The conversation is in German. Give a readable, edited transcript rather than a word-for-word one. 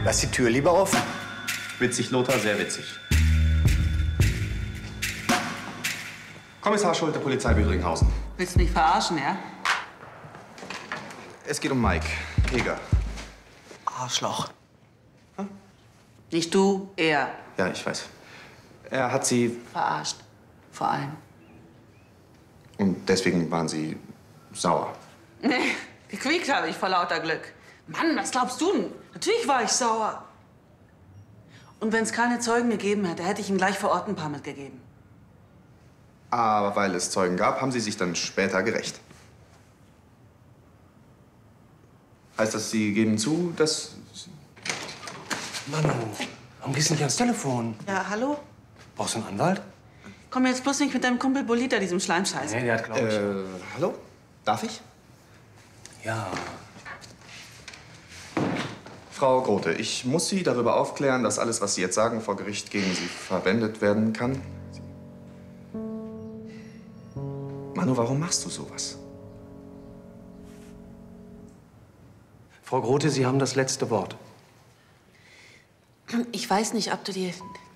Lass die Tür lieber offen. Witzig, Lothar, sehr witzig. Kommissar Schulte, Polizeibüro Ringhausen. Willst du mich verarschen, ja? Es geht um Mike Heger. Arschloch. Hm? Nicht du, er. Ja, ich weiß. Er hat Sie... Verarscht. Vor allem. Und deswegen waren Sie sauer. Nee, gequiekt habe ich vor lauter Glück. Mann, was glaubst du denn? Natürlich war ich sauer. Und wenn es keine Zeugen gegeben hätte, hätte ich ihm gleich vor Ort ein paar mitgegeben. Aber weil es Zeugen gab, haben Sie sich dann später gerächt. Heißt das, Sie geben zu, dass... Manu, warum gehst du nicht ans Telefon? Ja, hallo? Brauchst du einen Anwalt? Komm jetzt bloß nicht mit deinem Kumpel Bolita, diesem Schleimscheiß. Nee, der hat, glaube ich... Hallo? Darf ich? Ja. Frau Grote, ich muss Sie darüber aufklären, dass alles, was Sie jetzt sagen, vor Gericht gegen Sie verwendet werden kann. Manu, warum machst du sowas? Frau Grote, Sie haben das letzte Wort. Ich weiß nicht, ob du dir